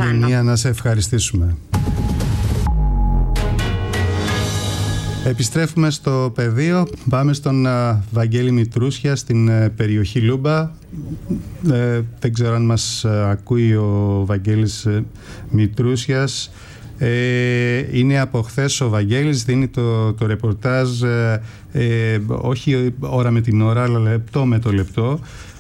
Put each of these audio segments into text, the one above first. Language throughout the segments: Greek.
Ευγενία, να σε ευχαριστήσουμε. Επιστρέφουμε στο πεδίο. Πάμε στον Βαγγέλη Μητρούσια στην περιοχή Λούμπα. Δεν ξέρω αν μας ακούει ο Βαγγέλης Μητρούσιας. Είναι από χθες ο Βαγγέλης, δίνει το ρεπορτάζ όχι ώρα με την ώρα, αλλά λεπτό με το λεπτό.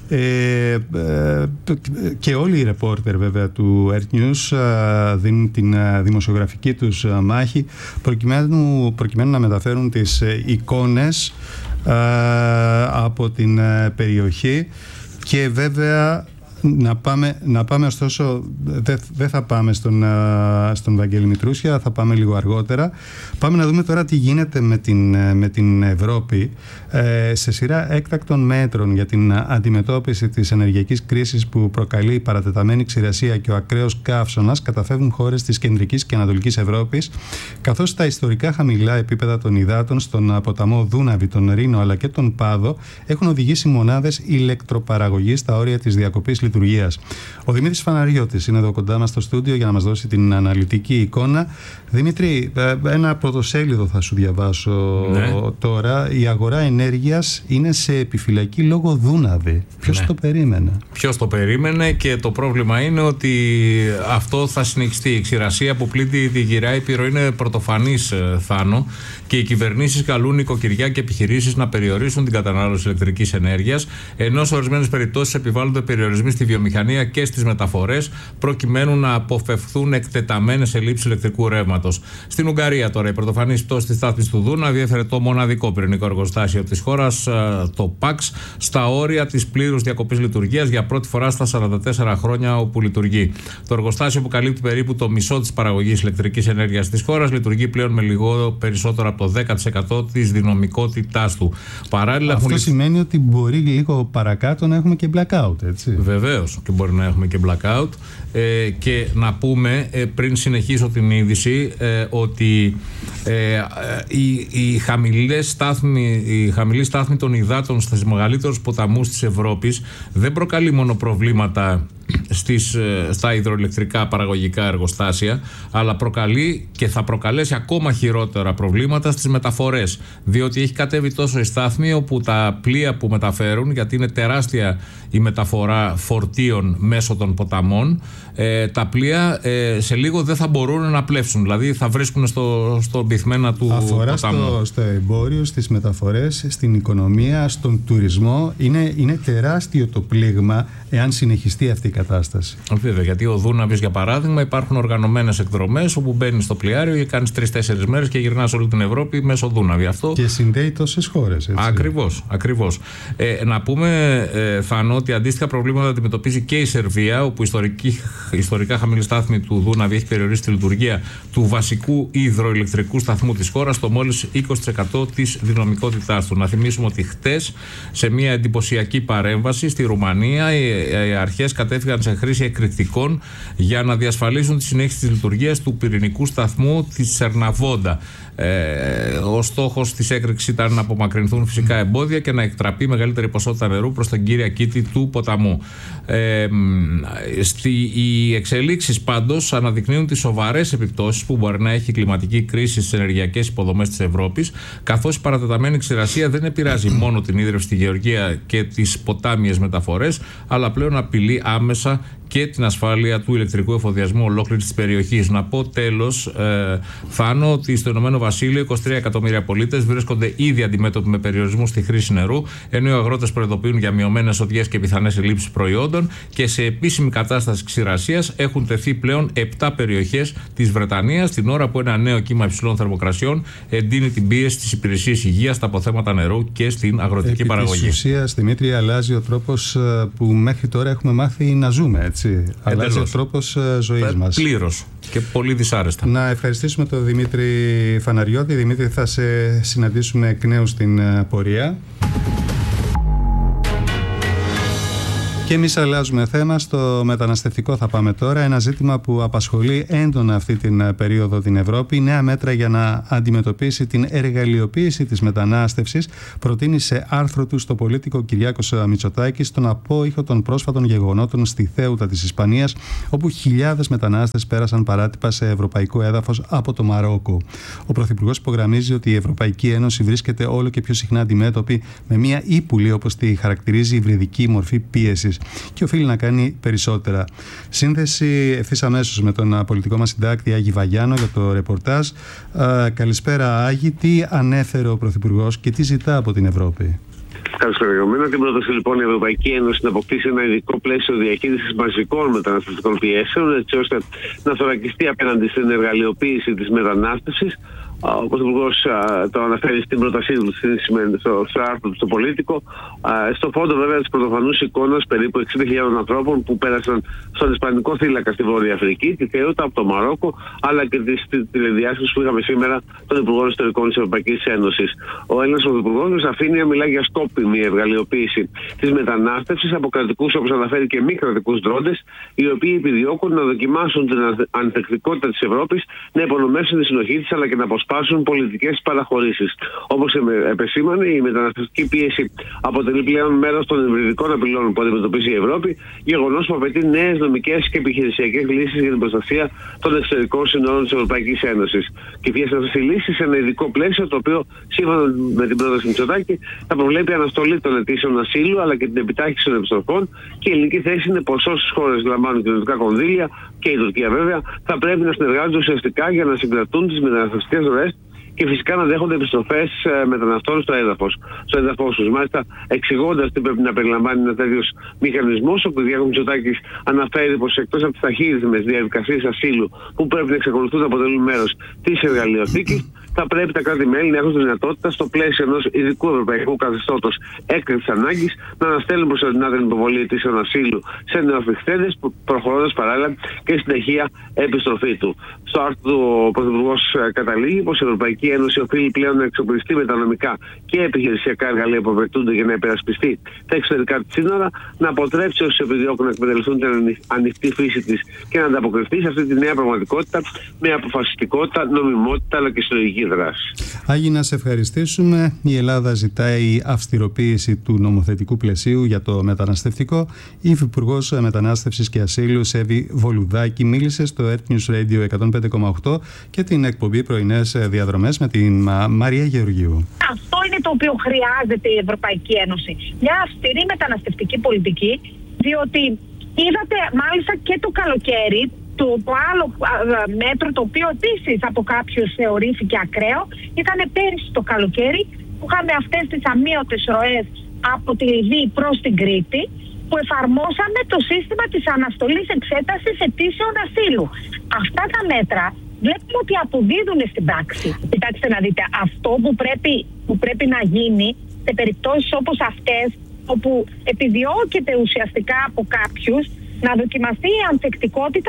Και όλοι οι ρεπόρτερ βέβαια του Earth News δίνουν την δημοσιογραφική τους μάχη προκειμένου να μεταφέρουν τις εικόνες από την περιοχή. Και βέβαια να πάμε ωστόσο, δεν θα πάμε στον Βαγγέλη Μητρούσια, θα πάμε λίγο αργότερα. Πάμε να δούμε τώρα τι γίνεται με την Ευρώπη σε σειρά έκτακτων μέτρων για την αντιμετώπιση της ενεργειακής κρίσης που προκαλεί η παρατεταμένη ξηρασία και ο ακραίος καύσωνας. Καταφεύγουν χώρες της κεντρικής και ανατολικής Ευρώπης, καθώς τα ιστορικά χαμηλά επίπεδα των υδάτων στον ποταμό Δούναβη, τον Ρήνο αλλά και τον Πάδο έχουν οδηγήσει μονάδες ηλεκτροπαραγωγής στα όρια της διακοπής λειτουργίας. Ο Δημήτρης Φαναριώτης είναι εδώ κοντά μας στο στούντιο για να μας δώσει την αναλυτική εικόνα. Δημήτρη, ένα πρωτοσέλιδο θα σου διαβάσω τώρα. Η αγορά ενέργειας είναι σε επιφυλακή λόγω Δούναβη. Ποιος το περίμενε? Ποιος το περίμενε? Και το πρόβλημα είναι ότι αυτό θα συνεχιστεί. Η ξηρασία που πλήττει τη Γυραιά Ήπειρο είναι πρωτοφανής, Θάνο, και οι κυβερνήσεις καλούν νοικοκυριά και επιχειρήσεις να περιορίσουν την κατανάλωση ηλεκτρικής ενέργειας, ενώ σε ορισμένες περιπτώσεις επιβάλλονται περιορισμοί στη βιομηχανία και στις μεταφορές, προκειμένου να αποφευχθούν εκτεταμένες ελλείψεις ηλεκτρικού ρεύματος. Στην Ουγγαρία τώρα, η πρωτοφανής πτώση της στάθμης του Δούναβη έφερε το μοναδικό πυρηνικό εργοστάσιο της χώρας, το ΠΑΞ, στα όρια της πλήρους διακοπής λειτουργίας για πρώτη φορά στα 44 χρόνια όπου λειτουργεί. Το εργοστάσιο, που καλύπτει περίπου το μισό της παραγωγής ηλεκτρικής ενέργειας της χώρας, λειτουργεί πλέον με περισσότερο από το 10% της δυναμικότητάς του. Παράλληλα, αυτό σημαίνει ότι μπορεί λίγο παρακάτω να έχουμε και blackout, έτσι? Βεβαίως, και μπορεί να έχουμε και blackout. Και να πούμε, πριν συνεχίσω την είδηση, ότι η χαμηλή στάθμη των υδάτων στους μεγαλύτερους ποταμούς της Ευρώπης δεν προκαλεί μόνο προβλήματα στα υδροηλεκτρικά παραγωγικά εργοστάσια, αλλά προκαλεί και θα προκαλέσει ακόμα χειρότερα προβλήματα στις μεταφορές, διότι έχει κατέβει τόσο η στάθμη όπου τα πλοία που μεταφέρουν, γιατί είναι τεράστια η μεταφορά φορτίων μέσω των ποταμών, τα πλοία σε λίγο δεν θα μπορούν να πλεύσουν, δηλαδή θα βρίσκουν στον πυθμένα του ποταμού. Αφορά στο εμπόριο, στις μεταφορές, στην οικονομία, στον τουρισμό. Είναι τεράστιο το πλήγμα εάν συνεχιστεί αυτή η κατάσταση. Βέβαια, γιατί ο Δούναβης, για παράδειγμα, υπάρχουν οργανωμένες εκδρομές όπου μπαίνεις στο πλοιάριο και κάνεις 3-4 μέρες και γυρνάς όλη την Ευρώπη μέσω Δούναβη. Αυτό... Και συνδέει τόσες χώρες. Ακριβώς. Να πούμε, Θάνο, ότι αντίστοιχα προβλήματα αντιμετωπίζει και η Σερβία, όπου η ιστορικά χαμηλή στάθμη του Δούναβη έχει περιορίσει τη λειτουργία του βασικού υδροηλεκτρικού σταθμού της χώρας στο μόλις 20% της δυναμικότητάς του. Να θυμίσουμε ότι χτες, σε μια εντυπωσιακή παρέμβαση στη Ρουμανία, οι αρχές κατέφυγαν σε χρήση εκρηκτικών για να διασφαλίσουν τη συνέχιση της λειτουργίας του πυρηνικού σταθμού της Σερναβόντα. Ο στόχος της έκρηξης ήταν να απομακρυνθούν φυσικά εμπόδια και να εκτραπεί μεγαλύτερη ποσότητα νερού προς την κύρια κήτη του ποταμού. Οι εξελίξεις πάντως αναδεικνύουν τις σοβαρές επιπτώσεις που μπορεί να έχει η κλιματική κρίση στις ενεργειακές υποδομές της Ευρώπης, καθώς η παρατεταμένη ξηρασία δεν επηρεάζει μόνο την ίδρυυση στη γεωργία και τις ποτάμιες μεταφορές, αλλά πλέον απειλεί άμεσα και την ασφάλεια του ηλεκτρικού εφοδιασμού ολόκληρης της περιοχής. Να πω τέλος, Θάνο, ότι στο Ηνωμένο Βασίλειο 23 εκατομμύρια πολίτες βρίσκονται ήδη αντιμέτωποι με περιορισμούς στη χρήση νερού, ενώ οι αγρότες προειδοποιούν για μειωμένες οδιές και πιθανές ελλείψεις προϊόντων, και σε επίσημη κατάσταση ξηρασίας έχουν τεθεί πλέον 7 περιοχές της Βρετανίας, την ώρα που ένα νέο κύμα υψηλών θερμοκρασιών εντείνει την πίεση στις υπηρεσίες υγείας, στα αποθέματα νερού και στην αγροτική παραγωγή. Επί της ουσίας, Δημήτρη, αλλάζει ο τρόπος που μέχρι τώρα έχουμε μάθει να ζούμε, έτσι. Αλλάζει ο τρόπος ζωής μας. Πλήρως και πολύ δυσάρεστα. Να ευχαριστήσουμε τον Δημήτρη Φαναριώτη. Δημήτρη, θα σε συναντήσουμε εκ νέου στην πορεία. Και εμείς αλλάζουμε θέμα. Στο μεταναστευτικό θα πάμε τώρα. Ένα ζήτημα που απασχολεί έντονα αυτή την περίοδο την Ευρώπη. Νέα μέτρα για να αντιμετωπίσει την εργαλειοποίηση της μετανάστευσης προτείνει σε άρθρο του στο πολίτικο Κυριάκος Μητσοτάκης στον απόϊχο των πρόσφατων γεγονότων στη Θέουτα της Ισπανίας, όπου χιλιάδες μετανάστες πέρασαν παράτυπα σε ευρωπαϊκό έδαφος από το Μαρόκο. Ο Πρωθυπουργός υπογραμμίζει ότι η Ευρωπαϊκή Ένωση βρίσκεται όλο και πιο συχνά αντιμέτωπη με μια ύπουλη, όπως τη χαρακτηρίζει, υβριδική μορφή πίεσης και οφείλει να κάνει περισσότερα. Σύνδεση ευθύς αμέσως με τον πολιτικό μας συντάκτη Άγη Βαγιάνο για το ρεπορτάζ. Καλησπέρα Άγη, τι ανέφερε ο Πρωθυπουργός και τι ζητά από την Ευρώπη? Καλησπέρα. Με την πρόταση λοιπόν η Ευρωπαϊκή Ένωση να αποκτήσει ένα ειδικό πλαίσιο διαχείρισης μαζικών μεταναστευτικών πιέσεων, έτσι ώστε να θωρακιστεί απέναντι στην εργαλειοποίηση της μετανάστευσης. Ο Πρωθυπουργός το αναφέρει στην πρότασή του στο άρθρο του στο πολίτικο. Στο φόντο βέβαια της πρωτοφανούς εικόνας περίπου 60.000 ανθρώπων που πέρασαν στον Ισπανικό θύλακα στη Βόρεια Αφρική, τη Θέουτα, από το Μαρόκο, αλλά και τη τηλεδιάσκεψη που είχαμε σήμερα των Υπουργών Ιστορικών της Ευρωπαϊκής Ένωσης. Ο Έλληνας Πρωθυπουργός με σαφήνεια μιλά για σκόπιμη εργαλειοποίηση της μετανάστευσης από κρατικούς, όπως αναφέρει, και μη κρατικούς δρόντες, οι οποίοι επιδιώκουν να δοκιμάσουν την ανθεκτικότητα της Ευρώπης, να υπονομεύσουν τη συνοχή της, αλλά και να αποσπάσουν πολιτικές παραχωρήσεις. Όπως επεσήμανε, η μεταναστευτική πίεση αποτελεί πλέον μέρος των υβριδικών απειλών που αντιμετωπίζει η Ευρώπη, γεγονός που απαιτεί νέες νομικές και επιχειρησιακές λύσεις για την προστασία των εξωτερικών συνόρων της Ευρωπαϊκής Ένωσης. Και ποιες αυτές οι λύσεις σε ένα ειδικό πλαίσιο, το οποίο σύμφωνα με την πρόταση Μητσοτάκη θα προβλέπει αναστολή των αιτήσεων ασύλου αλλά και την επιτάχυνση των επιστροφών, και η ελληνική θέση είναι πως όσες χώρες λαμβάνουν κοινωνικά κονδύλια, και η Τουρκία βέβαια, θα πρέπει να συνεργάζονται ουσιαστικά για να συγκρατούν τις μεταναστευτικές ροές και φυσικά να δέχονται επιστροφές μεταναστών στο έδαφος τους. Μάλιστα, εξηγώντας τι πρέπει να περιλαμβάνει ένα τέτοιος μηχανισμός, ο Κυριάκος Μητσοτάκης αναφέρει πως εκτός από τις ταχύτητες διαδικασίες ασύλου που πρέπει να εξακολουθούν να αποτελούν μέρος της εργαλειοθήκης, θα πρέπει τα κράτη-μέλη να έχουν τη δυνατότητα, στο πλαίσιο ενός ειδικού ευρωπαϊκού καθεστώτος έκτακτης ανάγκης, να αναστέλνουν προσωρινά την υποβολή αιτήσεων ασύλου σε νεοαφιχθέντες, προχωρώντας παράλληλα και στην ταχεία επιστροφή του. Στο άρθρο του ο Πρωθυπουργός καταλήγει πως η Ευρωπαϊκή Ένωση οφείλει πλέον να εξοπλιστεί με τα νομικά και επιχειρησιακά εργαλεία που απαιτούνται για να υπερασπιστεί τα εξωτερικά της σύνορα, να αποτρέψει όσους επιδιώκουν να εκμεταλλευτούν την ανοιχτή φύση της και να ανταποκριθεί σε αυτή τη νέα πραγματικότητα με αποφασιστικότητα, νομιμότητα αλλά και συλλογική δράση. Άγη, να σε ευχαριστήσουμε. Η Ελλάδα ζητάει αυστηροποίηση του νομοθετικού πλαισίου για το μεταναστευτικό. Η Υφυπουργός Μετανάστευσης και Ασύλου, Σέβη Βολουδάκη, μίλησε στο Earth News Radio 105,8 και την εκπομπή Πρωινές Διαδρομές με την Μαρία Γεωργίου. Αυτό είναι το οποίο χρειάζεται η Ευρωπαϊκή Ένωση. Μια αυστηρή μεταναστευτική πολιτική, διότι είδατε μάλιστα και το καλοκαίρι το άλλο μέτρο, το οποίο επίσης από κάποιους θεωρήθηκε ακραίο, ήταν πέρυσι το καλοκαίρι που είχαμε αυτές τις αμείωτες ροές από τη Λιβύη προς την Κρήτη, που εφαρμόσαμε το σύστημα της αναστολής εξέτασης αιτήσεων ασύλου. Αυτά τα μέτρα βλέπουμε ότι αποδίδουν στην πράξη. Κοιτάξτε να δείτε, αυτό που πρέπει να γίνει σε περιπτώσεις όπως αυτές, όπου επιδιώκεται ουσιαστικά από κάποιους να δοκιμαστεί η ανθεκτικότητα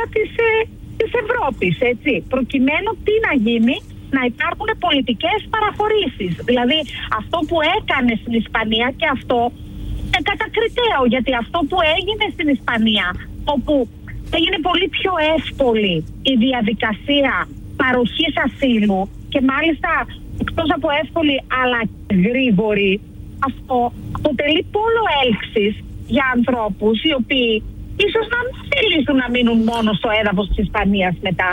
της Ευρώπης, έτσι, προκειμένου τι να γίνει, να υπάρχουν πολιτικές παραχωρήσεις. Δηλαδή αυτό που έκανε στην Ισπανία, και αυτό είναι κατακριτέο, γιατί αυτό που έγινε στην Ισπανία, όπου έγινε πολύ πιο εύκολη η διαδικασία παροχής ασύλου και μάλιστα εκτός από εύκολη αλλά γρήγορη, αυτό αποτελεί πόλο έλξης για ανθρώπους οι οποίοι ίσως να μην θελήσουν να μείνουν μόνο στο έδαφος της Ισπανίας μετά.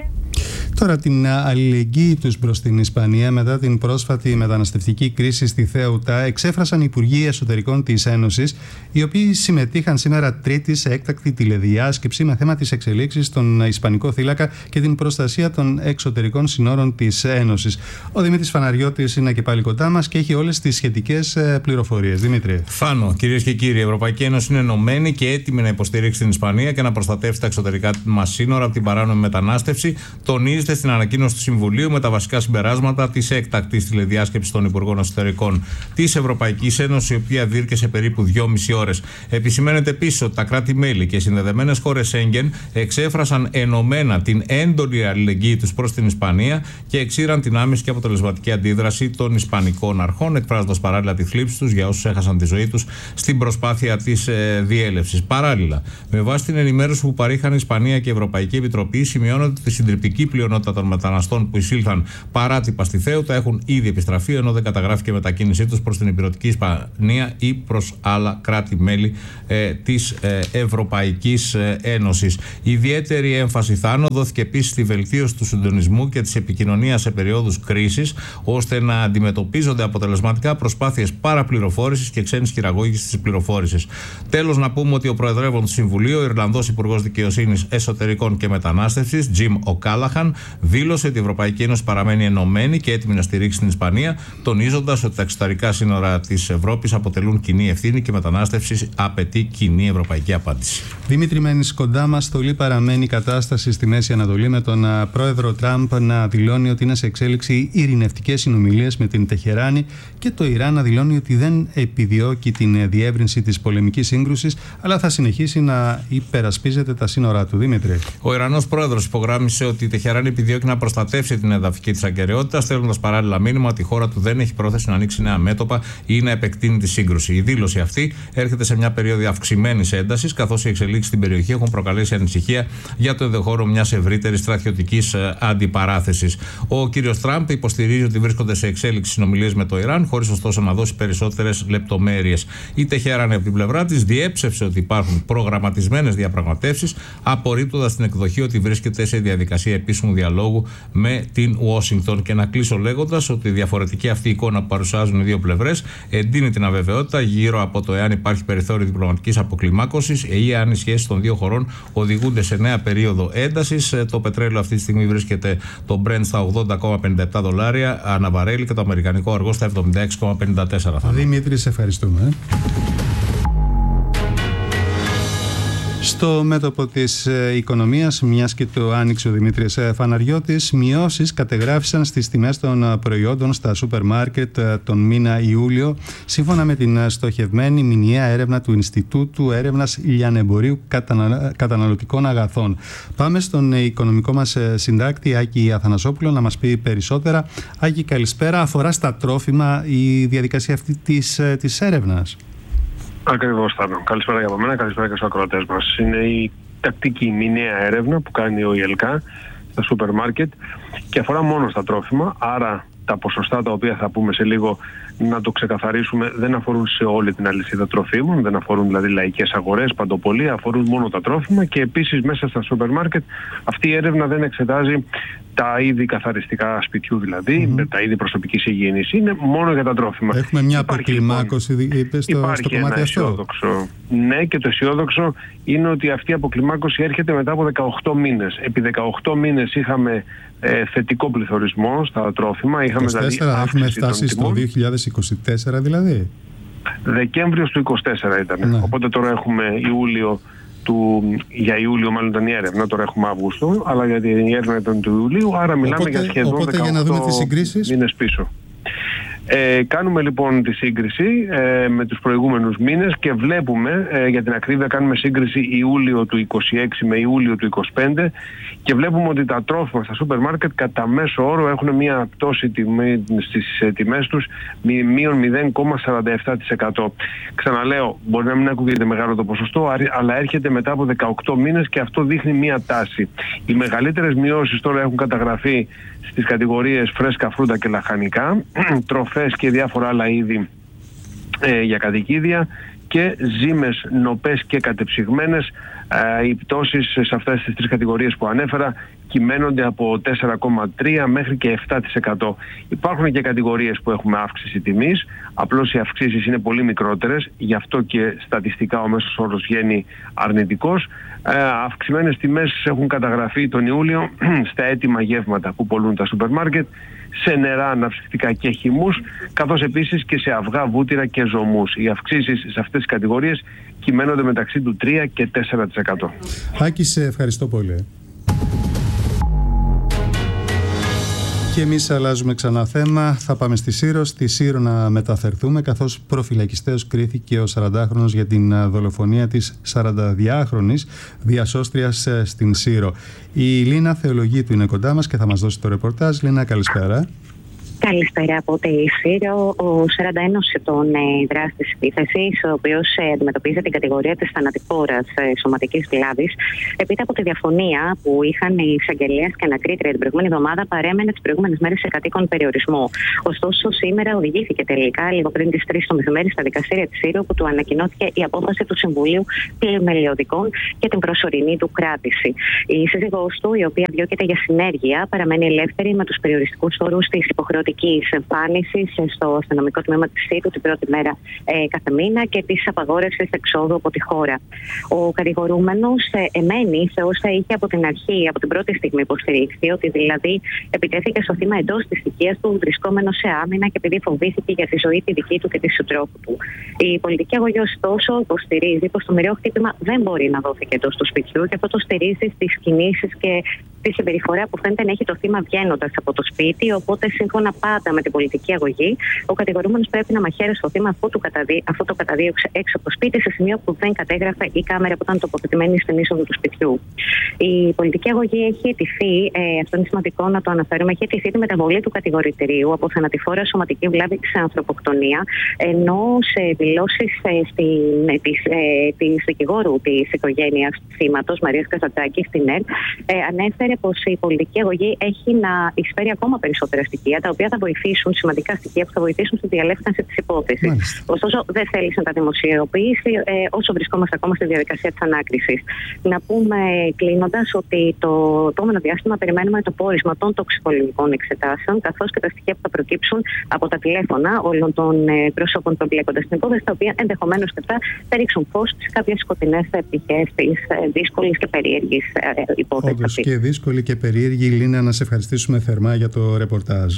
Τώρα την αλληλεγγύη τους προς την Ισπανία μετά την πρόσφατη μεταναστευτική κρίση στη Θέουτα εξέφρασαν οι Υπουργοί Εσωτερικών της Ένωσης, οι οποίοι συμμετείχαν σήμερα Τρίτη σε έκτακτη τηλεδιάσκεψη με θέμα τις εξελίξεις στον Ισπανικό θύλακα και την προστασία των εξωτερικών συνόρων της Ένωσης. Ο Δημήτρης Φαναριώτης είναι και πάλι κοντά μας και έχει όλες τις σχετικές πληροφορίες. Δημήτρη. Φάνο, κυρίες και κύριοι, η Ευρωπαϊκή Ένωση είναι ενωμένη και έτοιμη να υποστηρίξει την Ισπανία και να προστατεύσει τα εξωτερικά μας σύνορα από την παράνομη μετανάστευση. Τονίζει βασίζεται στην ανακοίνωση του Συμβουλίου με τα βασικά συμπεράσματα της έκτακτης τηλεδιάσκεψης των Υπουργών Εσωτερικών της Ευρωπαϊκής Ένωσης, η οποία διήρκεσε περίπου 2,5 ώρες. Επισημαίνεται επίσης ότι τα κράτη-μέλη και οι συνδεδεμένες χώρες Σέγγεν εξέφρασαν ενωμένα την έντονη αλληλεγγύη τους προς την Ισπανία και εξήραν την άμεση και αποτελεσματική αντίδραση των Ισπανικών αρχών, εκφράζοντας παράλληλα τη θλίψη τους για όσους έχασαν τη ζωή τους στην προσπάθεια της διέλευσης. Παράλληλα, με βάση την ενημέρωση που παρήχαν η Ισπανία και η Ευρωπαϊκή Επιτροπή, σημειώνεται ότι τη συντριπτική πλειονότητα των μεταναστών που εισήλθαν παράτυπα στη Θέουτα έχουν ήδη επιστραφεί, ενώ δεν καταγράφηκε μετακίνησή τους προς την υπηρετική Ισπανία ή προς άλλα κράτη-μέλη της Ευρωπαϊκής Ένωσης. Ιδιαίτερη έμφαση, Θάνο, δόθηκε επίσης στη βελτίωση του συντονισμού και της επικοινωνίας σε περιόδους κρίσης, ώστε να αντιμετωπίζονται αποτελεσματικά προσπάθειες παραπληροφόρησης και ξένης χειραγώγησης της πληροφόρησης. Τέλος, να πούμε ότι ο Προεδρεύων του Συμβουλίου, ο Ιρλανδός Υπουργός Δικαιοσύνης, Εσωτερικών και Μετανάστευσης, Jim O'Callaghan, δήλωσε ότι η Ευρωπαϊκή Ένωση παραμένει ενωμένη και έτοιμη να στηρίξει την Ισπανία, τονίζοντας ότι τα εξωτερικά σύνορα της Ευρώπης αποτελούν κοινή ευθύνη και η μετανάστευση απαιτεί κοινή ευρωπαϊκή απάντηση. Δημήτρη, μένεις κοντά μας. Στολή παραμένει η κατάσταση στη Μέση Ανατολή, με τον πρόεδρο Τραμπ να δηλώνει ότι είναι σε εξέλιξη ειρηνευτικές συνομιλίες με την Τεχεράνη και το Ιράν να δηλώνει ότι δεν επιδιώκει την διεύρυνση της πολεμικής σύγκρουσης, αλλά θα συνεχίσει να υπερασπίζεται τα σύνορά του. Δημήτρη. Ο Ιρανός πρόεδρος υπογράμμισε ότι η Τεχεράνη επιδιώκει να προστατεύσει την εδαφική της ακεραιότητα, στέλνοντας παράλληλα μήνυμα ότι η χώρα του δεν έχει πρόθεση να ανοίξει νέα μέτωπα ή να επεκτείνει τη σύγκρουση. Η δήλωση αυτή έρχεται σε μια περίοδο αυξημένης έντασης, καθώς οι εξελίξεις στην περιοχή έχουν προκαλέσει ανησυχία για το ενδεχόμενο μιας ευρύτερης στρατιωτικής αντιπαράθεσης. Ο κ. Τραμπ υποστηρίζει ότι βρίσκονται σε εξέλιξη συνομιλίες με το Ιράν, χωρίς ωστόσο να δώσει περισσότερες λεπτομέρειες. Η Τεχεράνη από την πλευρά της διέψευσε ότι υπάρχουν προγραμματισμένες διαπραγματεύσεις, απορρίπτοντας την εκδοχή ότι βρίσκεται σε διαδικασία επίσημου διαλόγου με την Ουάσιγκτον. Και να κλείσω λέγοντας ότι η διαφορετική αυτή εικόνα που παρουσιάζουν οι δύο πλευρές εντείνει την αβεβαιότητα γύρω από το εάν υπάρχει περιθώριο διπλωματικής αποκλιμάκωσης ή αν οι σχέσεις των δύο χωρών οδηγούνται σε νέα περίοδο έντασης. Το πετρέλαιο αυτή τη στιγμή βρίσκεται το Brent στα $80,57 ανά βαρέλι και το αμερικανικό αργό στα $76,54. Δημήτρη, σε ευχαριστούμε. Στο μέτωπο της οικονομίας, μιας και το άνοιξε ο Δημήτρης Φαναριώτης, μειώσεις κατεγράφησαν στις τιμές των προϊόντων στα σούπερ μάρκετ τον μήνα Ιούλιο, σύμφωνα με την στοχευμένη μηνιαία έρευνα του Ινστιτούτου Έρευνας Λιανεμπορίου Καταναλωτικών Αγαθών. Πάμε στον οικονομικό μας συντάκτη Άκη Αθανασόπουλο να μας πει περισσότερα. Άκη, καλησπέρα. Αφορά στα τρόφιμα η διαδικασία αυτή της έρευνας? Ακριβώς, Θάνο. Καλησπέρα για από μένα, καλησπέρα και στους ακροατές μας. Είναι η τακτική μηνιαία έρευνα που κάνει ο ΙΕΛΚΑ στα σούπερ μάρκετ και αφορά μόνο στα τρόφιμα, άρα τα ποσοστά τα οποία θα πούμε σε λίγο, να το ξεκαθαρίσουμε, δεν αφορούν σε όλη την αλυσίδα τροφίμων, δεν αφορούν δηλαδή λαϊκές αγορές, παντοπολία, αφορούν μόνο τα τρόφιμα και επίσης μέσα στα σούπερ μάρκετ αυτή η έρευνα δεν εξετάζει τα είδη καθαριστικά σπιτιού, δηλαδή με τα είδη προσωπικής υγιεινής. Είναι μόνο για τα τρόφιμα. Έχουμε μια αποκλιμάκωση στο κομμάτι αυτό. Ναι, και το αισιόδοξο είναι ότι αυτή η αποκλιμάκωση έρχεται μετά από 18 μήνες. Επί 18 μήνες είχαμε θετικό πληθωρισμό στα τρόφιμα. Είχαμε 24, δηλαδή έχουμε φτάσει στο 2024 δηλαδή. Δεκέμβριος του 2024 ήταν. Ναι. Οπότε τώρα έχουμε για Ιούλιο μάλλον ήταν η έρευνα, τώρα έχουμε Αύγουστο, αλλά γιατί η έρευνα ήταν του Ιουλίου, άρα μιλάμε για σχεδόν 18 μήνες πίσω. Κάνουμε λοιπόν τη σύγκριση με τους προηγούμενους μήνες και βλέπουμε, για την ακρίβεια κάνουμε σύγκριση Ιούλιο του 26 με Ιούλιο του 25 και βλέπουμε ότι τα τρόφιμα στα σούπερ μάρκετ κατά μέσο όρο έχουν μια πτώση στις τιμές τους μείον 0,47%. Ξαναλέω, μπορεί να μην ακούγεται μεγάλο το ποσοστό, αλλά έρχεται μετά από 18 μήνες και αυτό δείχνει μια τάση. Οι μεγαλύτερες μειώσεις τώρα έχουν καταγραφεί στις κατηγορίες φρέσκα φρούτα και λαχανικά, τροφές και διάφορα άλλα είδη για κατοικίδια και ζύμες, νοπές και κατεψυγμένες. Οι πτώσεις σε αυτές τις τρεις κατηγορίες που ανέφερα κυμαίνονται από 4,3% μέχρι και 7%. Υπάρχουν και κατηγορίες που έχουμε αύξηση τιμής, απλώς οι αυξήσεις είναι πολύ μικρότερες, γι' αυτό και στατιστικά ο μέσος όρος βγαίνει αρνητικός. Αυξημένες τιμές έχουν καταγραφεί τον Ιούλιο στα έτοιμα γεύματα που πολλούν τα σούπερ μάρκετ, σε νερά αναψυκτικά και χυμούς, καθώς επίσης και σε αυγά, βούτυρα και ζωμούς. Οι αυξήσεις σε αυτές τις κατηγορίες κυμαίνονται μεταξύ του 3% και 4%. Άκη, σε ευχαριστώ πολύ. Και εμείς αλλάζουμε ξανά θέμα. Θα πάμε στη Σύρο. Στη Σύρο να μεταφερθούμε, καθώς προφυλακιστέως κρίθηκε ο 40χρονος για την δολοφονία της 42χρονης διασώστριας στην Σύρο. Η Λίνα Θεολογίτου είναι κοντά μας και θα μας δώσει το ρεπορτάζ. Λίνα, καλησπέρα. Καλησπέρα από τη Σύρο. Ο 41 ετών δράστης επίθεσης, ο οποίος αντιμετωπίζει την κατηγορία της θανατηφόρας σωματικής βλάβης, έπειτα από τη διαφωνία που είχαν οι εισαγγελέας και ανακρίτρια την προηγούμενη εβδομάδα, παρέμενε τις προηγούμενες μέρες σε κατοίκον περιορισμό. Ωστόσο, σήμερα οδηγήθηκε τελικά, λίγο πριν τις 3 το μεσημέρι, στα δικαστήρια της Σύρο, που του ανακοινώθηκε η απόφαση του Συμβουλίου Πλημελιωδικών και την προσωρινή του κράτηση. Η σύζυγός του, η οποία διώκεται για συνέργεια, παραμένει ελεύθερη με τους περιοριστικούς όρους της υποχρεωτικής εμφάνισης στο αστυνομικό τμήμα της Σύρου την πρώτη μέρα κάθε μήνα και της απαγόρευσης εξόδου από τη χώρα. Ο κατηγορούμενος εμένει σε όσα είχε από την αρχή, από την πρώτη στιγμή υποστηρίξει, ότι δηλαδή επιτέθηκε στο θύμα εντός της οικίας του, βρισκόμενο σε άμυνα και επειδή φοβήθηκε για τη ζωή τη δική του και τη συντρόφου του. Η πολιτική αγωγή, ωστόσο, υποστηρίζει πως το μοιραίο χτύπημα δεν μπορεί να δόθηκε εντός του σπιτιού και αυτό το στηρίζει στις κινήσεις και τη συμπεριφορά που φαίνεται να έχει το θύμα βγαίνοντας από το σπίτι. Οπότε, σύμφωνα πάντα με την πολιτική αγωγή, ο κατηγορούμενος πρέπει να μαχαίρει στο θύμα αφού το καταδίωξε έξω από το σπίτι, σε σημείο που δεν κατέγραφε η κάμερα που ήταν τοποθετημένη στην είσοδο του σπιτιού. Η πολιτική αγωγή έχει αιτηθεί, αυτό είναι σημαντικό να το αναφέρουμε, έχει αιτηθεί τη μεταβολή του κατηγορητηρίου από θανατηφόρα σωματική βλάβη σε ανθρωποκτονία, ενώ σε δηλώσεις της δικηγόρου της οικογένειας θύματος, Μαρίας Καζαντζάκη, στην ΕΡΤ, ανέφερε πως η πολιτική αγωγή έχει να εισφέρει ακόμα περισσότερα στοιχεία, τα οποία θα βοηθήσουν, σημαντικά στοιχεία που θα βοηθήσουν στη διαλεύκανση της υπόθεσης. Ωστόσο, δεν θέλησε να τα δημοσιοποιήσει όσο βρισκόμαστε ακόμα στη διαδικασία της ανάκρισης. Να πούμε κλείνοντας ότι το επόμενο διάστημα περιμένουμε το πόρισμα των τοξικολογικών εξετάσεων, καθώς και τα στοιχεία που θα προκύψουν από τα τηλέφωνα όλων των προσώπων που εμπλέκονται στην υπόθεση, τα οποία ενδεχομένως και αυτά θα ρίξουν φως σε κάποιες σκοτεινές πτυχές της δύσκολης και περίεργης υπόθεσης. Και δύσκολη και περίεργη, Λίνα, να σε ευχαριστήσουμε θερμά για το ρεπορτάζ.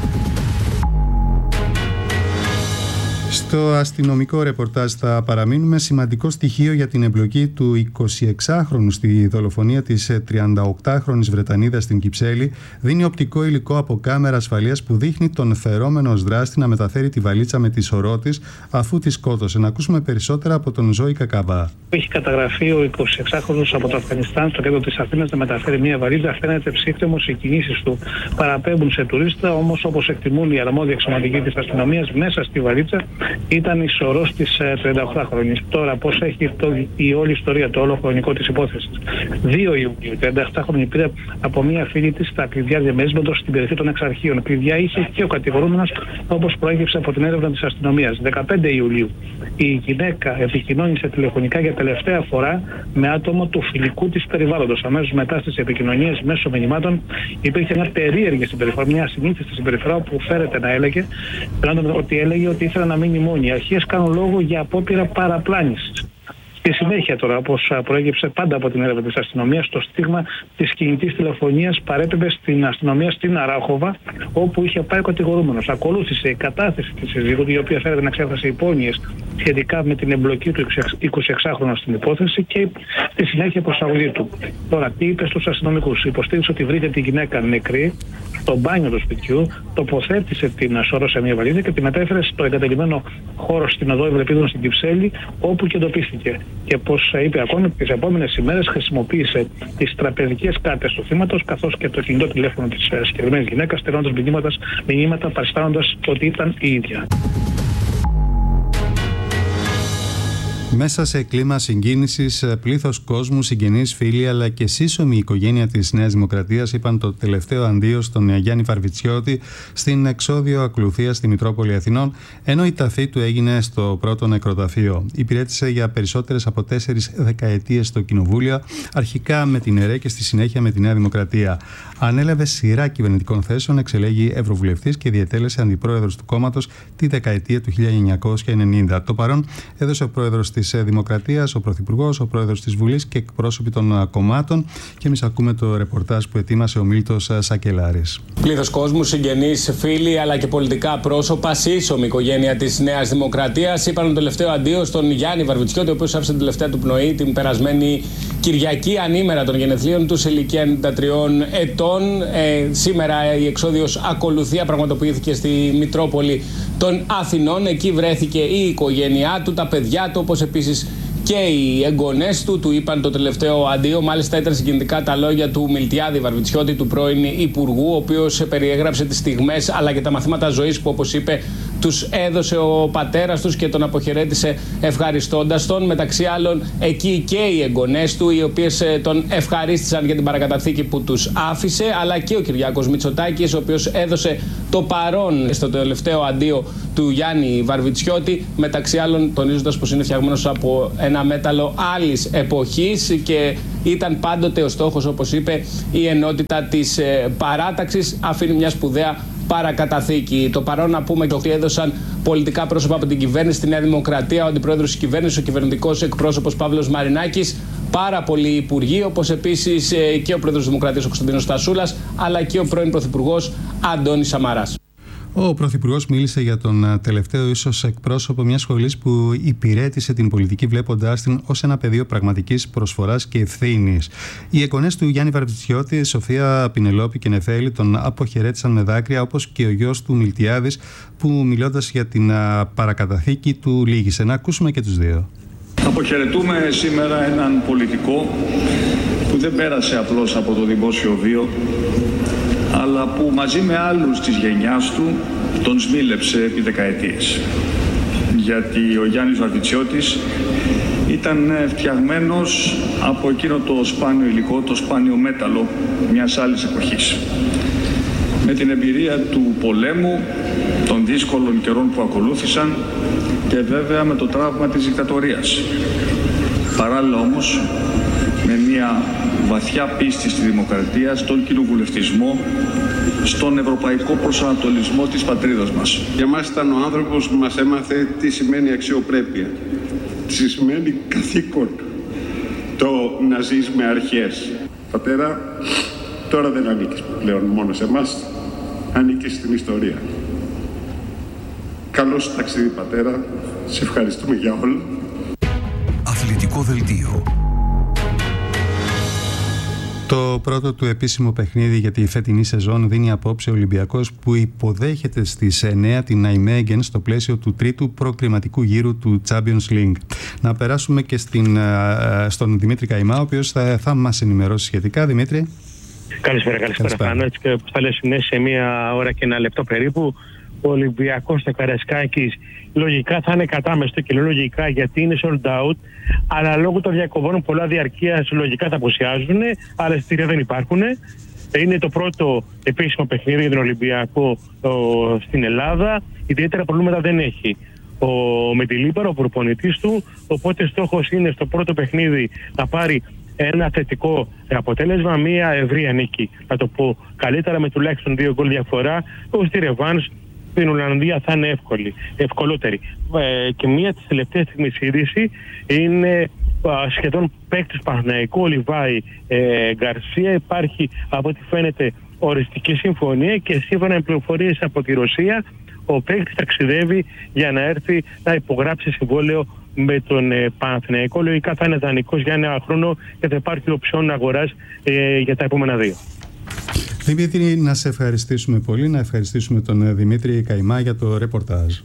Στο αστυνομικό ρεπορτάζ θα παραμείνουμε. Σημαντικό στοιχείο για την εμπλοκή του 26χρονου στη δολοφονία της 38χρονης Βρετανίδας στην Κυψέλη δίνει οπτικό υλικό από κάμερα ασφαλείας που δείχνει τον φερόμενο ως δράστη να μεταφέρει τη βαλίτσα με τη σωρό της αφού τη σκότωσε. Να ακούσουμε περισσότερα από τον Ζώη Κακαβά. Έχει καταγραφεί ο 26χρονος από το Αφγανιστάν στο κέντρο της Αθήνας να μεταφέρει μια βαλίτσα. Φαίνεται ψύχρεμος, οι κινήσεις του παραπέμπουν σε τουρίστα, όμως όπως εκτιμούν οι αρμόδιοι αξιωματικοί της αστυνομίας, μέσα στη βαλίτσα ήταν η σωρός της 38χρονης. Τώρα, πώς έχει η όλη ιστορία, το όλο χρονικό της υπόθεσης. 2 Ιουνίου, η 38χρονη πήρε από μία φίλη της τα κλειδιά διαμερίσματος στην περιοχή των Εξαρχείων. Κλειδιά είχε και ο κατηγορούμενος, όπως προέκυψε από την έρευνα της αστυνομίας. 15 Ιουλίου, η γυναίκα επικοινώνησε τηλεφωνικά για τελευταία φορά με άτομο του φιλικού της περιβάλλοντος. Αμέσως μετά στις επικοινωνίες μέσω μηνυμάτων υπήρχε μια περίεργη συμπεριφορά, μια ασυνήθιστη συμπεριφορά που φέρεται να έλεγε, ότι έλεγε ότι ήθελε να μείνει μόνη. Οι αρχές κάνουν λόγο για απόπειρα παραπλάνησης. Στη συνέχεια τώρα, όπως προέκυψε πάντα από την έρευνα της αστυνομίας, το στίγμα της κινητής τηλεφωνίας παρέπεμπε στην αστυνομία στην Αράχοβα, όπου είχε πάει ο κατηγορούμενος. Ακολούθησε η κατάθεση της συζύγου, η οποία φέρεται να εξέφρασε υπόνοιες σχετικά με την εμπλοκή του 26χρονου στην υπόθεση και στη συνέχεια προσαγωγή του. Τώρα, τι είπε στους αστυνομικούς? Υποστήριξε ότι βρήκε τη γυναίκα νεκρή στο μπάνιο του σπιτιού, τοποθέτησε την σωρό σε μια βαλίτσα και τη μετέφερε στο εγκαταλειμμένο χώρο στην οδό Ευρεπίδων στην Κυψέλη, όπου και εντοπίστηκε. Και πως είπε ακόμη, τις επόμενες ημέρες χρησιμοποίησε τις τραπεζικές κάρτες του θύματος καθώς και το κινητό τηλέφωνο της συγκεκριμένης γυναίκας, στέλνοντας μηνύματα παριστάνοντας ότι ήταν η ίδια. Μέσα σε κλίμα συγκίνησης, πλήθος κόσμου, συγγενείς, φίλοι αλλά και σύσσωμη οικογένεια της Νέας Δημοκρατίας είπαν το τελευταίο αντίο στον Γιάννη Βαρβιτσιώτη στην εξώδιο ακολουθία στη Μητρόπολη Αθηνών, ενώ η ταφή του έγινε στο πρώτο νεκροταφείο. Υπηρέτησε για περισσότερες από 4 δεκαετίες στο Κοινοβούλιο, αρχικά με την ΕΡΕ και στη συνέχεια με τη Νέα Δημοκρατία. Ανέλαβε σειρά κυβερνητικών θέσεων, εξελέγει ευρωβουλευτής και διετέλεσε αντιπρόεδρος του κόμματος τη δεκαετία του 1990. Το παρόν έδωσε ο πρόεδρος της Δημοκρατίας, ο Πρωθυπουργός, ο Πρόεδρος της Βουλής και εκπρόσωποι των κομμάτων. Και εμείς ακούμε το ρεπορτάζ που ετοίμασε ο Μίλτος Σακελάρης. Πλήθος κόσμου, συγγενείς, φίλοι αλλά και πολιτικά πρόσωπα, σύσσωμη οικογένεια της Νέας Δημοκρατίας είπαν το τελευταίο αντίο στον Γιάννη Βαρβιτσιώτη, ο οποίος άφησε την τελευταία του πνοή την περασμένη Κυριακή ανήμερα των γενεθλίων του σε ηλικία 93 ετών. Σήμερα η εξόδιος ακολουθία πραγματοποιήθηκε στη Μητρόπολη των Αθηνών. Εκεί βρέθηκε η οικογένειά του, τα παιδιά του, όπως επίσης και οι εγγονές του είπαν το τελευταίο αντίο. Μάλιστα ήταν συγκινητικά τα λόγια του Μιλτιάδη Βαρβιτσιώτη, του πρώην Υπουργού, ο οποίος περιέγραψε τις στιγμές αλλά και τα μαθήματα ζωής που, όπως είπε, τους έδωσε ο πατέρας τους και τον αποχαιρέτησε ευχαριστώντας τον. Μεταξύ άλλων εκεί και οι εγγονές του, οι οποίες τον ευχαρίστησαν για την παρακαταθήκη που τους άφησε, αλλά και ο Κυριάκος Μητσοτάκης, ο οποίος έδωσε το παρόν στο τελευταίο αντίο του Γιάννη Βαρβιτσιώτη, μεταξύ άλλων τονίζοντας πως είναι φτιαγμένος από ένα μέταλλο άλλης εποχής και ήταν πάντοτε ο στόχος, όπως είπε, η ενότητα της παράταξης. Αφήνει μια σπουδαία παρακαταθήκη. Το παρόν να πούμε και ότι έδωσαν πολιτικά πρόσωπα από την κυβέρνηση, στη Νέα Δημοκρατία, ο αντιπρόεδρος της κυβέρνησης, ο κυβερνητικός εκπρόσωπος Παύλος Μαρινάκης, πάρα πολλοί υπουργοί, όπως επίσης και ο πρόεδρος της Δημοκρατίας, ο Κωνσταντίνος Στασούλας, αλλά και ο πρώην πρωθυπουργός Αντώνης Σαμαράς. Ο Πρωθυπουργός μίλησε για τον τελευταίο ίσως εκπρόσωπο μιας σχολής που υπηρέτησε την πολιτική βλέποντάς την ως ένα πεδίο πραγματικής προσφοράς και ευθύνης. Οι εγγονές του Γιάννη Βαρβιτσιώτη, Σοφία, Πινελόπη και Νεφέλη, τον αποχαιρέτησαν με δάκρυα, όπως και ο γιος του Μιλτιάδης, που μιλώντας για την παρακαταθήκη του λύγησε. Να ακούσουμε και τους δύο. Αποχαιρετούμε σήμερα έναν πολιτικό που δεν πέρασε απλώς από το δημόσιο βίο, αλλά που μαζί με άλλους της γενιάς του τον σμίλεψε επί δεκαετίες. Γιατί ο Γιάννης Βαρβιτσιώτης ήταν φτιαγμένος από εκείνο το σπάνιο υλικό, το σπάνιο μέταλλο μιας άλλης εποχής. Με την εμπειρία του πολέμου, των δύσκολων καιρών που ακολούθησαν και βέβαια με το τραύμα της δικτατορίας. Παράλληλα όμως με μια βαθιά πίστη στη δημοκρατία, στον κοινοβουλευτισμό, στον ευρωπαϊκό προσανατολισμό της πατρίδας μας. Για μας ήταν ο άνθρωπος που μας έμαθε τι σημαίνει αξιοπρέπεια, τι σημαίνει καθήκον, το να ζεις με αρχές. Πατέρα, τώρα δεν ανήκεις πλέον μόνο σε εμάς, ανήκεις στην ιστορία. Καλώς ταξίδι πατέρα, σε ευχαριστούμε για όλα. Αθλητικό δελτίο. Το πρώτο του επίσημο παιχνίδι για τη φετινή σεζόν δίνει απόψε ο Ολυμπιακός, που υποδέχεται στις 9 την Ναϊμέγεν στο πλαίσιο του τρίτου προκριματικού γύρου του Champions League. Να περάσουμε και στον Δημήτρη Καϊμά, ο οποίος θα μας ενημερώσει σχετικά. Δημήτρη. Καλησπέρα. Φάνω, έτσι και όπως θα λες, σε μία ώρα και ένα λεπτό περίπου, ο Ολυμπιακός στο Καραϊσκάκης λογικά θα είναι κατάμεστο, και λέω λογικά γιατί είναι sold out, αλλά λόγω των διακοπών πολλά διαρκείας λογικά θα απουσιάζουν, αλλά εισιτήρια δεν υπάρχουν. Είναι το πρώτο επίσημο παιχνίδι για τον Ολυμπιακό στην Ελλάδα. Ιδιαίτερα προβλήματα δεν έχει ο Μεντιλίμπαρο, ο προπονητής του, οπότε στόχος είναι στο πρώτο παιχνίδι να πάρει ένα θετικό αποτέλεσμα, μια ευρεία νίκη. Να το πω καλύτερα, με τουλάχιστον 2 γκολ διαφορά, όπως στη ρεβάνς στην Ολλανδία θα είναι ευκολότερη. Και μία της τελευταίας στιγμής είδηση είναι σχεδόν παίκτης Παναθηναϊκού, ο Λιβάη Γκαρσία. Υπάρχει από ό,τι φαίνεται οριστική συμφωνία και σύμφωνα με πληροφορίες από τη Ρωσία, ο παίκτης ταξιδεύει για να έρθει να υπογράψει συμβόλαιο με τον Παναθηναϊκό. Λογικά θα είναι δανεικός για 1 χρόνο και θα υπάρχει οψιόν αγοράς για τα επόμενα 2. Δημήτρη, να σε ευχαριστήσουμε πολύ, να ευχαριστήσουμε τον Δημήτρη Καϊμά για το ρεπορτάζ.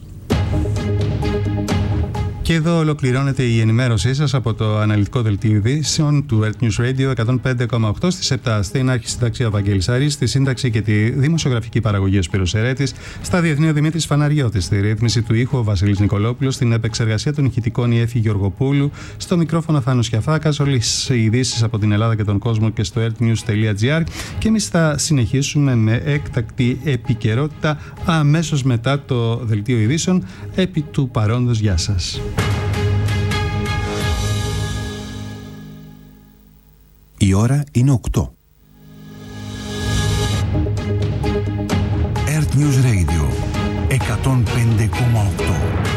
Και εδώ ολοκληρώνεται η ενημέρωσή σας από το αναλυτικό δελτίο ειδήσεων του Earth News Radio 105,8 στις 7. Στην αρχισυνταξία Βαγγέλης Άρης, στη σύνταξη και τη δημοσιογραφική παραγωγή ο Σπύρος Ερέτης, στα διεθνή ο Δημήτρης Φαναριώτης, στη ρύθμιση του ήχου ο Βασίλης Νικολόπουλος, στην επεξεργασία των ηχητικών η Έφη Γεωργοπούλου, στο μικρόφωνο Θάνος Κιαφάκας, όλες οι ειδήσεις από την Ελλάδα και τον κόσμο και στο earthnews.gr, και εμείς θα συνεχίσουμε με έκτακτη επικαιρότητα αμέσως μετά το δελτίο ειδήσεων. Επί του παρόντος, γεια σας. Η ώρα είναι 8. Earth News Radio 105,8.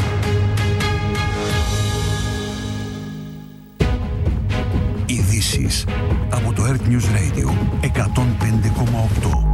Ειδήσεις από το Earth News Radio 105,8.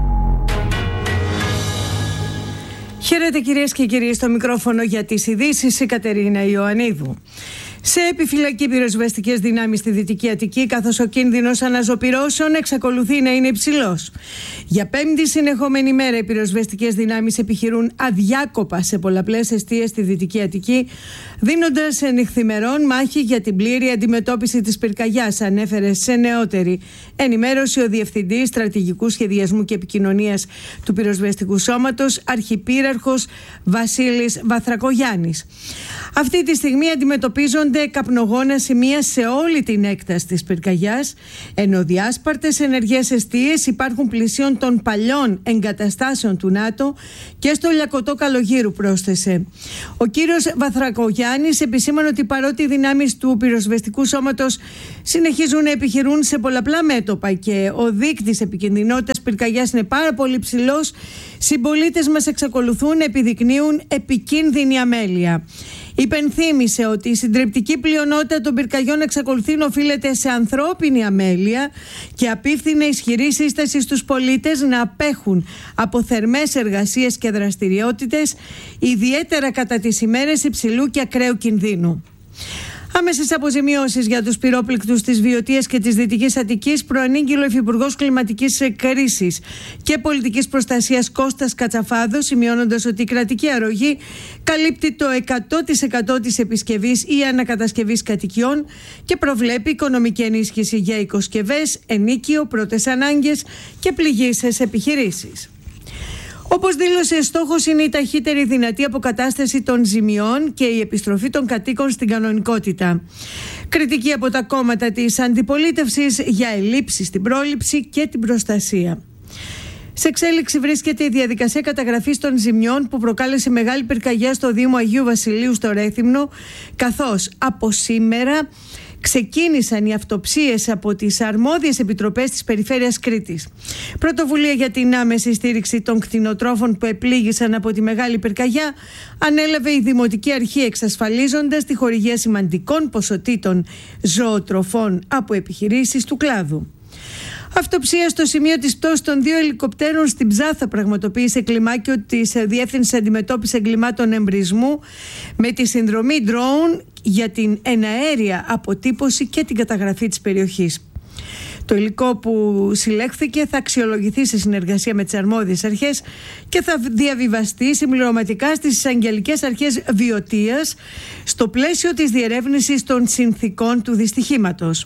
Χαίρετε κυρίες και κύριοι, στο μικρόφωνο για τις ειδήσεις η Κατερίνα Ιωαννίδου. Σε επιφυλακή πυροσβεστικές δυνάμεις στη Δυτική Αττική, καθώς ο κίνδυνος αναζωπυρώσεων εξακολουθεί να είναι υψηλός. Για πέμπτη συνεχόμενη μέρα, οι πυροσβεστικές δυνάμεις επιχειρούν αδιάκοπα σε πολλαπλές εστίες στη Δυτική Αττική, δίνοντας νυχθημερών μάχη για την πλήρη αντιμετώπιση της πυρκαγιάς, ανέφερε σε νεότερη ενημέρωση ο Διευθυντής Στρατηγικού Σχεδιασμού και Επικοινωνίας του Πυροσβεστικού Σώματος, Αρχιπύραρχος Βασίλης Βαθρακογιάννης. Αυτή τη στιγμή αντιμετωπίζονται καπνογόνα σημεία σε όλη την έκταση της πυρκαγιάς, ενώ διάσπαρτες ενεργές εστίες υπάρχουν πλησίων των παλιών εγκαταστάσεων του ΝΑΤΟ και στο Λιακωτό Καλογύρου, πρόσθεσε. Ο κύριος Βαθρακογιάννης επισήμανε ότι παρότι οι δυνάμεις του πυροσβεστικού σώματος συνεχίζουν να επιχειρούν σε πολλαπλά μέτωπα και ο δείκτης επικινδυνότητας πυρκαγιάς είναι πάρα πολύ ψηλός, συμπολίτες μας εξακολουθούν να επιδεικνύουν επικίνδυνη αμέλεια. Υπενθύμησε ότι η συντριπτική πλειονότητα των πυρκαγιών εξακολουθεί να οφείλεται σε ανθρώπινη αμέλεια και απίφθινε ισχυρή σύσταση στους πολίτες να απέχουν από θερμές εργασίες και δραστηριότητες, ιδιαίτερα κατά τις ημέρες υψηλού και ακραίου κινδύνου. Άμεσες αποζημιώσεις για τους πυρόπληκτους της Βιωτίας και της Δυτικής Αττικής προανήγγειλε ο Υφυπουργός Κλιματικής Κρίσης και Πολιτικής Προστασίας Κώστας Κατσαφάδος, σημειώνοντας ότι η κρατική αρρωγή καλύπτει το 100% της επισκευής ή ανακατασκευής κατοικιών και προβλέπει οικονομική ενίσχυση για οικοσκευές, ενίκιο, πρώτες ανάγκες και πληγείσες επιχειρήσεις. Όπως δήλωσε, στόχος είναι η ταχύτερη δυνατή αποκατάσταση των ζημιών και η επιστροφή των κατοίκων στην κανονικότητα. Κριτική από τα κόμματα της αντιπολίτευσης για ελλείψεις στην πρόληψη και την προστασία. Σε εξέλιξη βρίσκεται η διαδικασία καταγραφής των ζημιών που προκάλεσε μεγάλη πυρκαγιά στο Δήμο Αγίου Βασιλείου στο Ρέθυμνο, καθώς από σήμερα ξεκίνησαν οι αυτοψίες από τις αρμόδιες επιτροπές της Περιφέρειας Κρήτης. Πρωτοβουλία για την άμεση στήριξη των κτηνοτρόφων που επλήγησαν από τη μεγάλη πυρκαγιά ανέλαβε η Δημοτική Αρχή, εξασφαλίζοντας τη χορηγία σημαντικών ποσοτήτων ζωοτροφών από επιχειρήσεις του κλάδου. Αυτοψία στο σημείο της πτώσης των 2 ελικοπτέρων στην Ψάθα πραγματοποίησε κλιμάκιο της Διεύθυνσης Αντιμετώπισης Εγκλημάτων Εμπρισμού με τη συνδρομή drone για την εναέρια αποτύπωση και την καταγραφή της περιοχής. Το υλικό που συλλέχθηκε θα αξιολογηθεί σε συνεργασία με τις αρμόδιες αρχές και θα διαβιβαστεί συμπληρωματικά στις εισαγγελικές αρχές Βιωτίας στο πλαίσιο της διερεύνησης των συνθηκών του δυστυχήματος.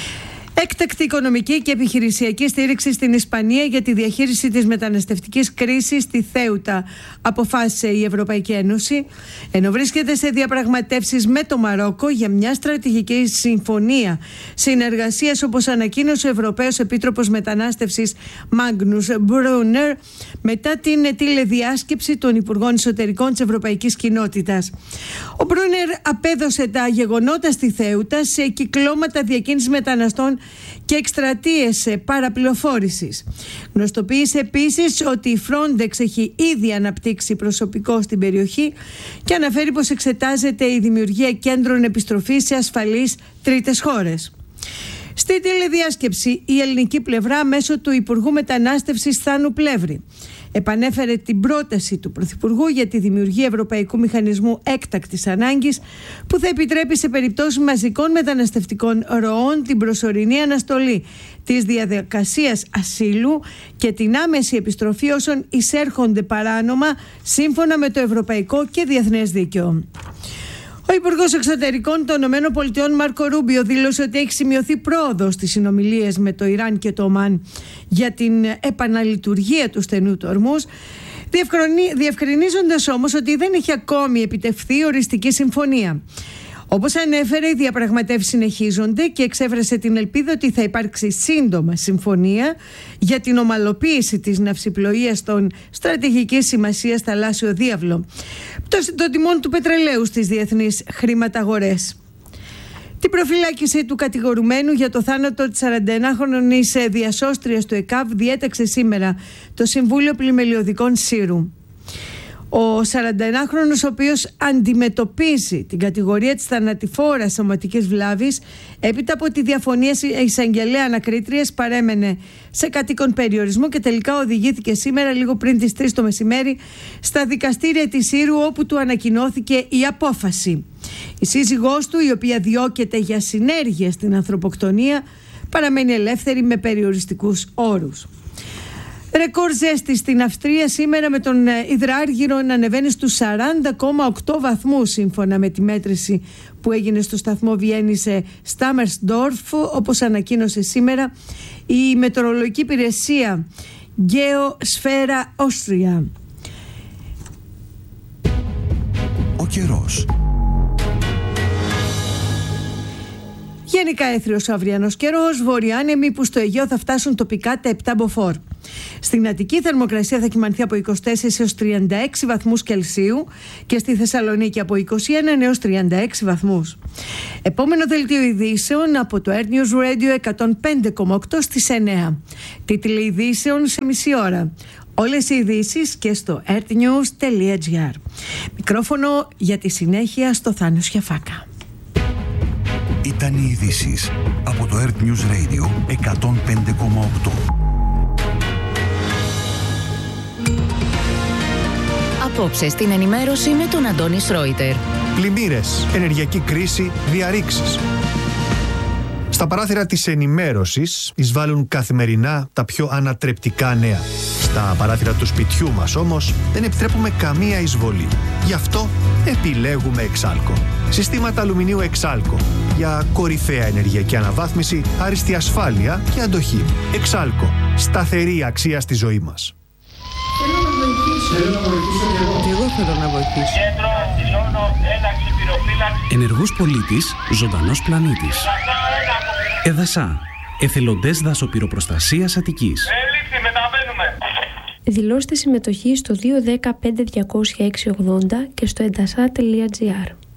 Έκτακτη οικονομική και επιχειρησιακή στήριξη στην Ισπανία για τη διαχείριση της μεταναστευτικής κρίσης στη Θέουτα, αποφάσισε η Ευρωπαϊκή Ένωση, ενώ βρίσκεται σε διαπραγματεύσεις με το Μαρόκο για μια στρατηγική συμφωνία συνεργασίας, όπως ανακοίνωσε ο Ευρωπαίος Επίτροπος Μετανάστευσης Μάγνους Μπρούνερ μετά την τηλεδιάσκεψη των Υπουργών Εσωτερικών της Ευρωπαϊκής Κοινότητας. Ο Μπρούνερ απέδωσε τα γεγονότα στη Θέουτα σε κυκλώματα διακίνησης μεταναστών και εκστρατείες παραπληροφόρησης. Γνωστοποίησε επίσης ότι η Frontex έχει ήδη αναπτύξει προσωπικό στην περιοχή και αναφέρει πως εξετάζεται η δημιουργία κέντρων επιστροφής σε ασφαλείς τρίτες χώρες. Στη τηλεδιάσκεψη, η ελληνική πλευρά μέσω του Υπουργού Μετανάστευσης Θάνου Πλεύρη επανέφερε την πρόταση του Πρωθυπουργού για τη δημιουργία Ευρωπαϊκού Μηχανισμού Έκτακτης Ανάγκης που θα επιτρέπει σε περιπτώσεις μαζικών μεταναστευτικών ροών την προσωρινή αναστολή της διαδικασίας ασύλου και την άμεση επιστροφή όσων εισέρχονται παράνομα σύμφωνα με το ευρωπαϊκό και διεθνές δίκαιο. Ο Υπουργός Εξωτερικών των ΗΠΑ Μάρκο Ρούμπιο δήλωσε ότι έχει σημειωθεί πρόοδος στις συνομιλίες με το Ιράν και το Ομάν για την επαναλειτουργία του στενού του Ορμούζ, διευκρινίζοντας όμως ότι δεν έχει ακόμη επιτευχθεί οριστική συμφωνία. Όπως ανέφερε, οι διαπραγματεύσεις συνεχίζονται και εξέφρασε την ελπίδα ότι θα υπάρξει σύντομα συμφωνία για την ομαλοποίηση της ναυσιπλοείας των στρατηγικής σημασίας θαλάσσιο διάβλο, των τιμών του πετρελαίου στις διεθνείς χρηματαγορές. Την προφυλάκηση του κατηγορουμένου για το θάνατο της 41χρονης διασώστριας του ΕΚΑΒ διέταξε σήμερα το Συμβούλιο Πλημελιωδικών Σύρου. Ο 41χρονος, ο οποίος αντιμετωπίζει την κατηγορία της θανατηφόρας σωματικής βλάβης έπειτα από τη διαφωνία εισαγγελέα ανακρίτριας, παρέμενε σε κατοίκον περιορισμό και τελικά οδηγήθηκε σήμερα λίγο πριν τις 3 το μεσημέρι στα δικαστήρια της Ήρου, όπου του ανακοινώθηκε η απόφαση. Η σύζυγός του, η οποία διώκεται για συνέργεια στην ανθρωποκτονία, παραμένει ελεύθερη με περιοριστικούς όρους. Ρεκόρ ζέστη στην Αυστρία σήμερα, με τον υδράργυρο να ανεβαίνει στους 40,8 βαθμούς σύμφωνα με τη μέτρηση που έγινε στο σταθμό Βιέννη σε Στάμερσντορφ, όπως ανακοίνωσε σήμερα η μετεωρολογική υπηρεσία Geosphera Austria. Ο καιρός. Γενικά έθριος ο αυριανός καιρός, βορειάνεμοι που στο Αιγαίο θα φτάσουν τοπικά τα 7 μποφόρ. Στην Αττική η θερμοκρασία θα κυμανθεί από 24 έως 36 βαθμούς Κελσίου και στη Θεσσαλονίκη από 21 έως 36 βαθμούς. Επόμενο δελτίο ειδήσεων από το Earth News Radio 105,8 στις 9. Τίτλοι ειδήσεων σε μισή ώρα. Όλες οι ειδήσεις και στο earthnews.gr. Μικρόφωνο για τη συνέχεια στο Θάνο Σιαφάκα. Ήταν οι ειδήσεις από το Earth News Radio 105,8. Απόψε στην ενημέρωση με τον Αντώνη Σρόιτερ. Πλημμύρες, ενεργειακή κρίση, διαρρήξεις. Στα παράθυρα της ενημέρωσης εισβάλλουν καθημερινά τα πιο ανατρεπτικά νέα. Στα παράθυρα του σπιτιού μας όμως δεν επιτρέπουμε καμία εισβολή. Γι' αυτό επιλέγουμε Εξάλκο. Συστήματα αλουμινίου Εξάλκο για κορυφαία ενεργειακή αναβάθμιση, άριστη ασφάλεια και αντοχή. Εξάλκο. Σταθερή αξία στη ζωή μας. Θέλω να βοηθήσω και εγώ θέλω να βοηθήσω. Κέντρο δηλώνω ένταξη πυροφύλαξη. Ενεργός πολίτης, ζωντανός πλανήτης. ΕΔΑΣΑ. Εθελοντές δασοπυροπροστασίας Αττικής. Έληξη, μεταβαίνουμε. Δηλώστε συμμετοχή στο 210 5206 80 και στο edasa.gr.